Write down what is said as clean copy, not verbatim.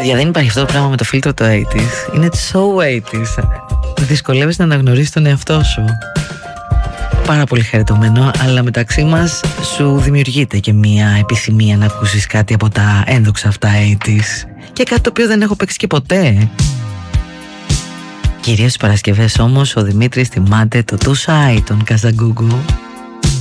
Παιδιά, δεν υπάρχει αυτό το πράγμα με το φίλτρο το 80's. Είναι so 80's. Δυσκολεύεσαι να αναγνωρίσεις τον εαυτό σου. Πάρα πολύ χαριτωμένο, αλλά μεταξύ μας σου δημιουργείται και μια επιθυμία να ακούσεις κάτι από τα ένδοξα αυτά 80's. Και κάτι το οποίο δεν έχω παίξει και ποτέ. Κυρίως στις Παρασκευές όμως ο Δημήτρης θυμάται το Too Shy των Καζαγκούγκου.